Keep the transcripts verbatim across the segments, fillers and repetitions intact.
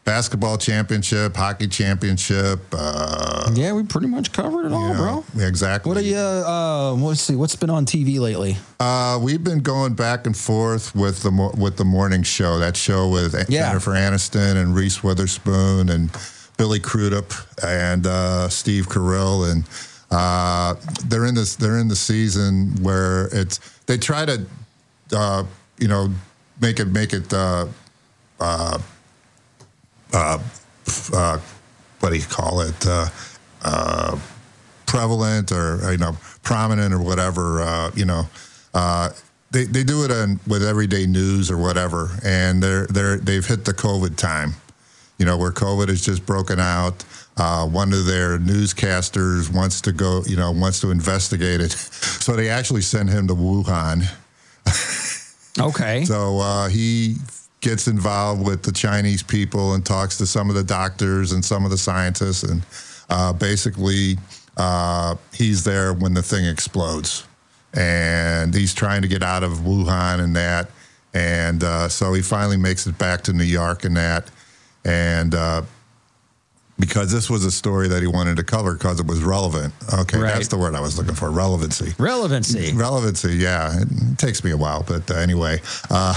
basketball championship, hockey championship. Uh, yeah, we pretty much covered it all, you know, bro. Exactly. What are you? Uh, let's see. What's been on T V lately? Uh, we've been going back and forth with the mo- with the morning show. That show with Yeah. Jennifer Aniston and Reese Witherspoon and Billy Crudup and uh, Steve Carell, and uh, they're in this. They're in the season where it's they try to, uh, you know, make it make it. Uh, uh, uh, uh, what do you call it? Uh, uh, prevalent or you know prominent or whatever. Uh, you know. Uh, they they do it on, with everyday news or whatever, and they're they're they've hit the COVID time, you know, where COVID has just broken out. Uh, one of their newscasters wants to go, you know, wants to investigate it, so they actually send him to Wuhan. Okay. So uh, he gets involved with the Chinese people and talks to some of the doctors and some of the scientists, and uh, basically uh, he's there when the thing explodes. And he's trying to get out of Wuhan and that. And uh, so he finally makes it back to New York and that. And uh, because this was a story that he wanted to cover because it was relevant. Okay, Right. That's the word I was looking for, relevancy. Relevancy. Relevancy, yeah. It, it takes me a while, but uh, anyway. Uh,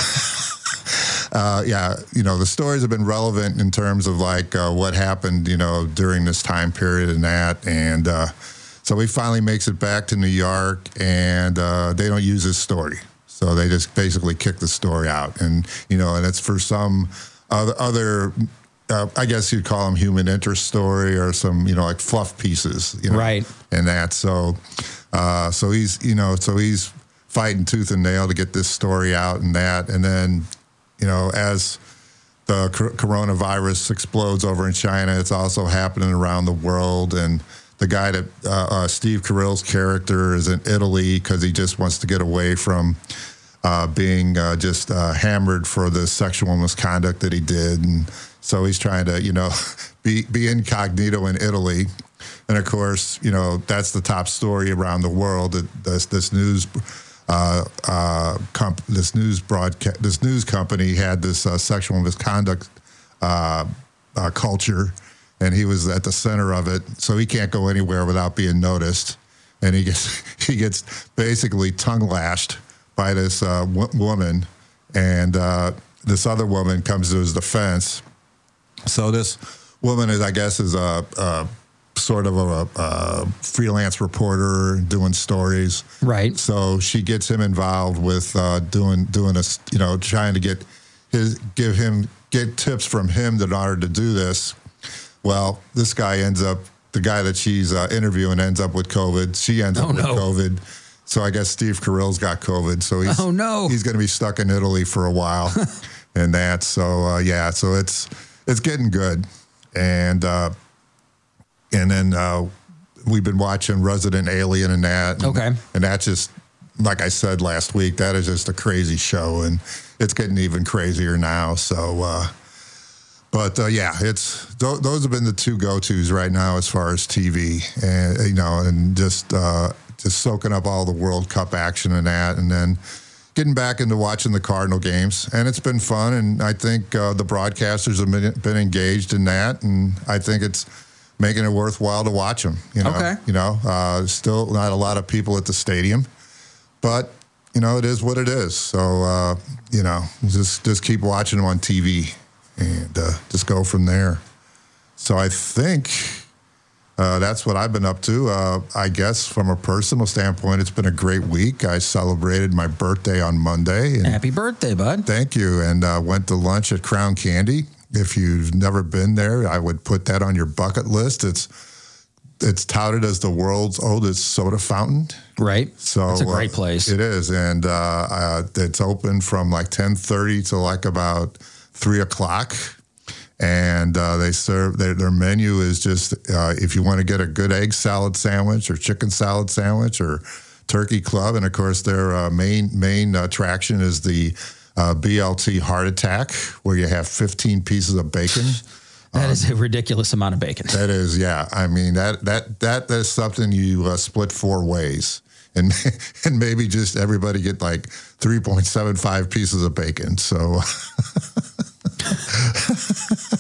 uh, yeah, you know, the stories have been relevant in terms of like uh, what happened, you know, during this time period and that. And uh So he finally makes it back to New York, and uh, they don't use his story. So they just basically kick the story out. And, you know, and it's for some other, other uh, I guess you'd call them human interest story or some, you know, like fluff pieces, you know. Right. And that. So, uh, so he's, you know, so he's fighting tooth and nail to get this story out and that. And then, you know, as the coronavirus explodes over in China, it's also happening around the world. And the guy that uh, uh, Steve Carell's character is in Italy because he just wants to get away from uh, being uh, just uh, hammered for the sexual misconduct that he did, and so he's trying to, you know, be be incognito in Italy. And of course, you know, that's the top story around the world. That this this news uh, uh, comp- this news broadcast this news company had this uh, sexual misconduct uh, uh, culture. And he was at the center of it, so he can't go anywhere without being noticed. And he gets he gets basically tongue lashed by this uh, w- woman, and uh, this other woman comes to his defense. So this woman is, I guess, is a, a sort of a, a freelance reporter doing stories. Right. So she gets him involved with uh, doing doing a you know trying to get his give him get tips from him in order to do this. Well, this guy ends up, the guy that she's uh, interviewing ends up with COVID. She ends Oh, up with no. COVID. So I guess Steve Carell's got COVID. So he's, Oh, no. he's going to be stuck in Italy for a while and that. So, uh, yeah, so it's it's getting good. And uh, and then uh, we've been watching Resident Alien and that. And, Okay. And that's just, like I said last week, that is just a crazy show. And it's getting even crazier now. So, uh But uh, yeah, it's th- those have been the two go-tos right now as far as T V, and you know, and just uh, just soaking up all the World Cup action and that, and then getting back into watching the Cardinal games, and it's been fun. And I think uh, the broadcasters have been, been engaged in that, and I think it's making it worthwhile to watch them. You know, Okay. you know, uh, still not a lot of people at the stadium, but you know, it is what it is. So uh, you know, just just keep watching them on T V. And uh, just go from there. So I think uh, that's what I've been up to. Uh, I guess from a personal standpoint, it's been a great week. I celebrated my birthday on Monday. And Happy birthday, bud. thank you. And uh, went to lunch at Crown Candy. If you've never been there, I would put that on your bucket list. It's it's touted as the world's oldest soda fountain. Right. So it's a great uh, place. It is. And uh, uh, it's open from like ten thirty to like about three o'clock, and uh, they serve their, their menu is just uh, if you want to get a good egg salad sandwich or chicken salad sandwich or turkey club, and of course their uh, main main attraction is the uh, B L T Heart Attack, where you have fifteen pieces of bacon. That is a ridiculous amount of bacon. That is, yeah. I mean that that that that is something you uh, split four ways. And and maybe just everybody get like three point seven five pieces of bacon. So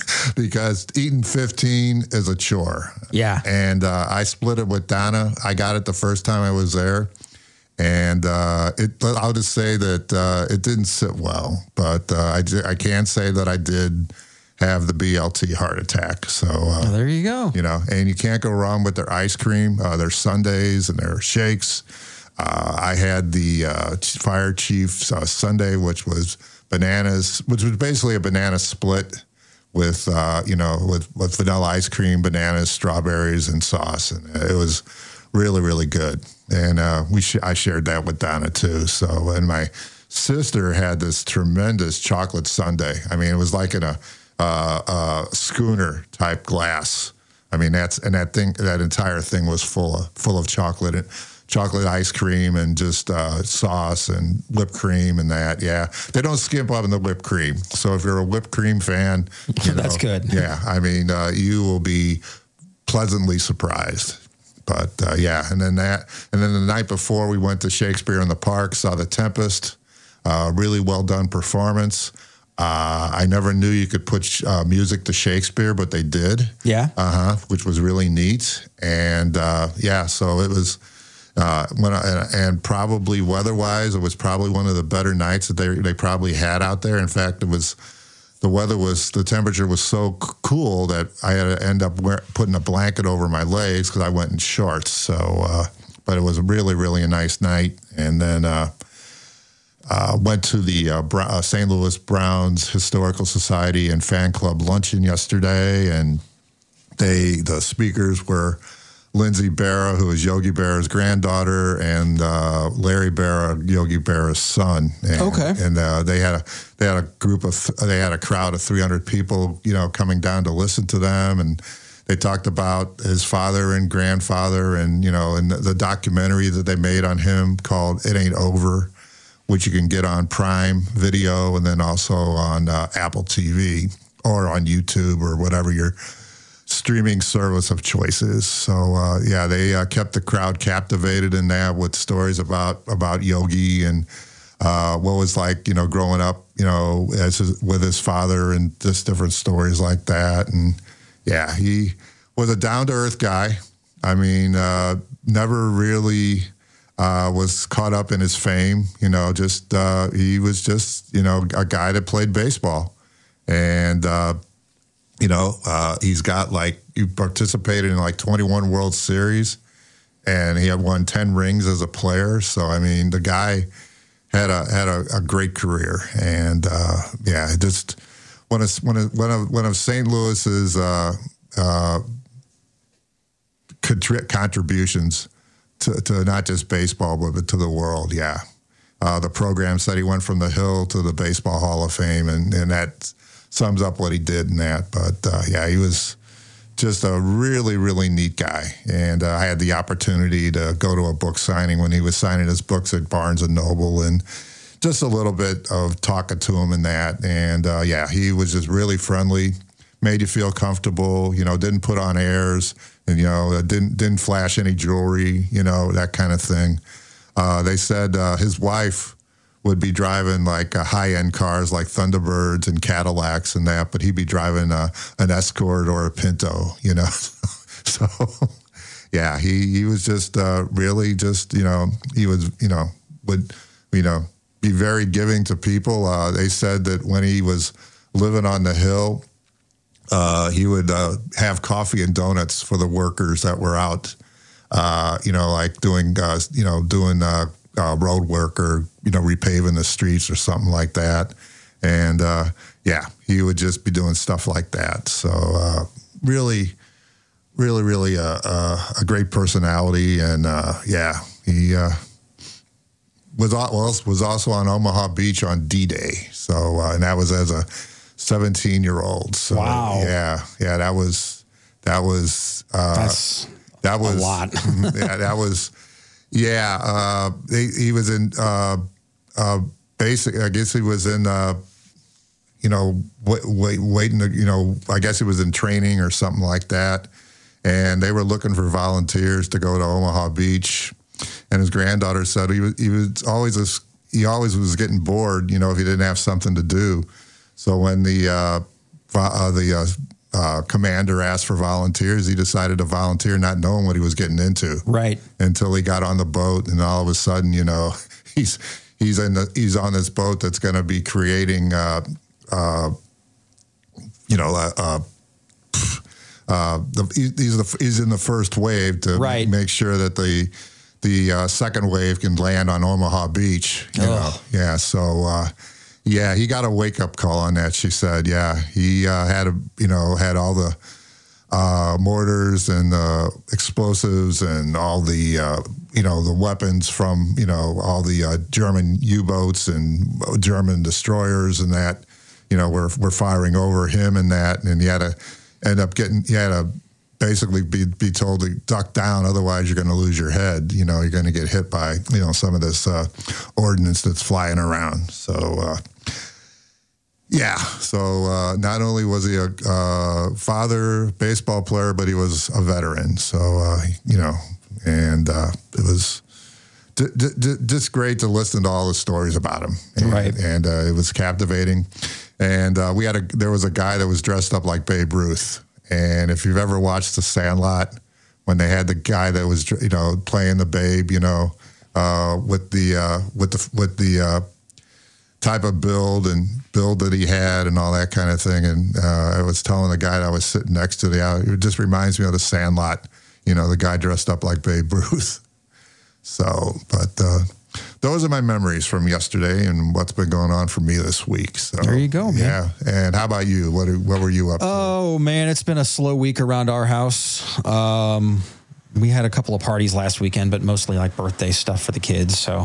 because eating fifteen is a chore. Yeah. And uh, I split it with Donna. I got it the first time I was there. And uh, it, I'll just say that uh, it didn't sit well. But uh, I, I can say that I did have the B L T heart attack. So uh, well, there you go. You know, and you can't go wrong with their ice cream, uh, their sundaes and their shakes. Uh, I had the uh, Fire Chief's uh, sundae, which was bananas, which was basically a banana split with, uh, you know, with, with vanilla ice cream, bananas, strawberries, and sauce. And it was really, really good. And uh, we sh- I shared that with Donna, too. So, and my sister had this tremendous chocolate sundae. I mean, it was like in a, uh, uh, schooner type glass. I mean, that's, and that thing, that entire thing was full of, full of chocolate and chocolate ice cream and just uh, sauce and whipped cream and that. Yeah. They don't skimp up on the whipped cream. So if you're a whipped cream fan, you know, that's good. Yeah. I mean, uh, you will be pleasantly surprised. But uh, yeah, and then that, and then the night before we went to Shakespeare in the Park, saw The Tempest, uh, really well done performance. Uh, I never knew you could put uh, music to Shakespeare, but they did. Yeah. Uh huh. Which was really neat. And uh, yeah, so it was, uh, when I, and probably weather-wise, it was probably one of the better nights that they they probably had out there. In fact, it was, the weather was, the temperature was so c- cool that I had to end up wear, putting a blanket over my legs because I went in shorts. So, uh, but it was really, really a nice night. And then, uh, Uh, went to the uh, Br- uh, Saint Louis Browns Historical Society and Fan Club luncheon yesterday, and they the speakers were Lindsay Berra, who is Yogi Berra's granddaughter, and uh, Larry Berra, Yogi Berra's son. And, Okay. and uh, they had a they had a group of they had a crowd of three hundred people, you know, coming down to listen to them, and they talked about his father and grandfather, and you know, and the, the documentary that they made on him called "It Ain't Over," which you can get on Prime Video and then also on uh, Apple T V or on YouTube or whatever your streaming service of choice is. So, uh, yeah, they uh, kept the crowd captivated in that with stories about, about Yogi and uh, what was like, you know, growing up, you know, as his, with his father and just different stories like that. And, yeah, he was a down-to-earth guy. I mean, uh, never really... Uh, was caught up in his fame, you know, just, uh, he was just, you know, a guy that played baseball. And, uh, you know, uh, he's got like, he participated in like twenty-one World Series and he had won ten rings as a player. So, I mean, the guy had a, had a, a great career. And, uh, yeah, just one of, one of, one of, one of Saint Louis's, uh, uh, contri- contributions To, to not just baseball, but to the world, yeah. Uh, the program said he went from the Hill to the Baseball Hall of Fame, and, and that sums up what he did in that. But, uh, yeah, he was just a really, really neat guy. And uh, I had the opportunity to go to a book signing when he was signing his books at Barnes and Noble, and just a little bit of talking to him and that. And, uh, yeah, he was just really friendly, made you feel comfortable, you know, didn't put on airs. And, you know, didn't didn't flash any jewelry, you know, that kind of thing. Uh, they said uh, his wife would be driving like uh, high-end cars like Thunderbirds and Cadillacs and that, but he'd be driving uh, an Escort or a Pinto, you know. So, yeah, he, he was just uh, really just, you know, he was, you know, would, you know, be very giving to people. Uh, they said that when he was living on the Hill, Uh, he would uh, have coffee and donuts for the workers that were out, uh, you know, like doing, uh, you know, doing uh, uh, road work or, you know, repaving the streets or something like that. And, uh, yeah, he would just be doing stuff like that. So uh, really, really, really a, a, a great personality. And, uh, yeah, he uh, was, was also on Omaha Beach on D-Day. So, uh, and that was as a seventeen-year-old. So, wow. Yeah, yeah, that was that was uh, That's that was a lot. yeah, that was yeah. Uh, he, he was in uh, uh, basic. I guess he was in uh, you know wait, wait, waiting. To, you know, I guess he was in training or something like that. And they were looking for volunteers to go to Omaha Beach. And his granddaughter said he was he was always a, he always was getting bored. You know, if he didn't have something to do. So when the uh, uh, the uh, uh, commander asked for volunteers, he decided to volunteer, not knowing what he was getting into. Right. Until he got on the boat, and all of a sudden, you know, he's he's in the, he's on this boat that's going to be creating, uh, uh, you know, uh, uh, uh, the, he's the, he's in the first wave to right. make sure that the the uh, second wave can land on Omaha Beach. You know? Yeah, so. Uh, Yeah, he got a wake-up call on that, she said. Yeah, he uh, had, a, you know, had all the uh, mortars and uh, explosives and all the, uh, you know, the weapons from, you know, all the uh, German U-boats and German destroyers and that, you know, were, were firing over him and that. And he had to end up getting, he had to basically be, be told to duck down, otherwise you're going to lose your head. You know, you're going to get hit by, you know, some of this uh, ordnance that's flying around. So, uh, yeah, so uh, not only was he a uh, father, baseball player, but he was a veteran. So, uh, you know, and uh, it was d- d- d- just great to listen to all the stories about him. And, right. And uh, it was captivating. And uh, we had a, there was a guy that was dressed up like Babe Ruth. And if you've ever watched The Sandlot, when they had the guy that was, you know, playing the Babe, you know, uh, with the, uh, with the, with the, uh, type of build and build that he had and all that kind of thing. And uh, I was telling the guy that I was sitting next to, the, it just reminds me of The Sandlot, you know, the guy dressed up like Babe Ruth. So, but uh, those are my memories from yesterday and what's been going on for me this week. So there you go, man. Yeah. And how about you? What what were you up to? Oh, man, it's been a slow week around our house. Um, we had a couple of parties last weekend, but mostly like birthday stuff for the kids. So,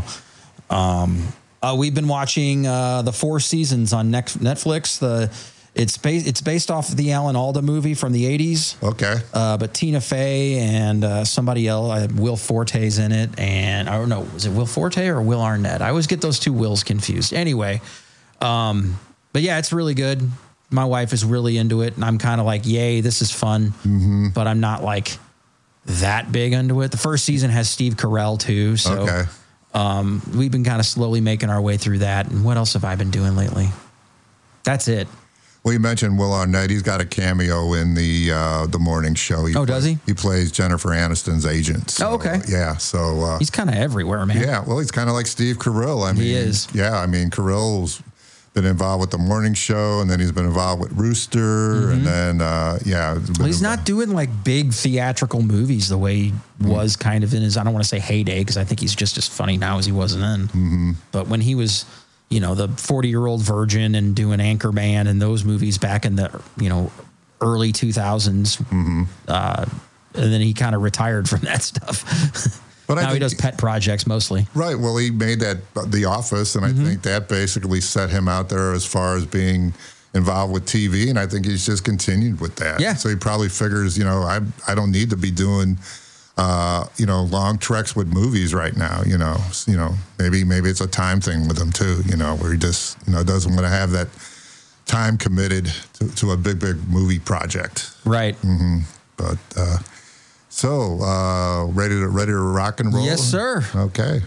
um, Uh, we've been watching uh, the Four Seasons on Netflix. The it's based it's based off of the Alan Alda movie from the eighties. Okay. Uh, but Tina Fey and uh, somebody else, uh, Will Forte's in it, and I don't know, was it Will Forte or Will Arnett? I always get those two Wills confused. Anyway, um, but yeah, it's really good. My wife is really into it, and I'm kind of like, yay, this is fun. Mm-hmm. But I'm not like that big into it. The first season has Steve Carell too, so. Okay. Um, we've been kind of slowly making our way through that. And what else have I been doing lately? That's it. Well, you mentioned Will Arnett. He's got a cameo in the uh, the morning show. He oh, does he? He plays Jennifer Aniston's agent. So, oh, okay. Yeah. So uh, he's kind of everywhere, man. Yeah. Well, he's kind of like Steve Carell. I mean, he is. Yeah. I mean, Carell's been involved with the morning show, and then he's been involved with Rooster, mm-hmm. and then uh, yeah. Well, he's not doing like big theatrical movies the way he mm-hmm. was kind of in his. I don't want to say heyday because I think he's just as funny now as he was then. Mm-hmm. But when he was, you know, the forty-year-old virgin and doing Anchorman and those movies back in the, you know, early two thousands, mm-hmm. uh, and then he kind of retired from that stuff. But now I think he does pet projects mostly. Right. Well, he made that The Office, and mm-hmm. I think that basically set him out there as far as being involved with T V, and I think he's just continued with that. Yeah. So he probably figures, you know, I I don't need to be doing, uh, you know, long treks with movies right now. You know, you know, maybe maybe it's a time thing with him too. You know, where he just you know doesn't want to have that time committed to, to a big big movie project. Right. Mm-hmm. But. Uh, So, uh, ready to ready to rock and roll? Yes, sir. Okay.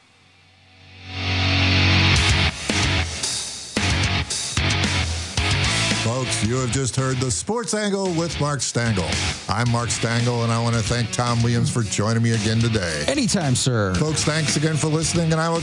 Folks, you have just heard the Sports Angle with Mark Stengel. I'm Mark Stengel, and I want to thank Tom Williams for joining me again today. Anytime, sir. Folks, thanks again for listening, and I will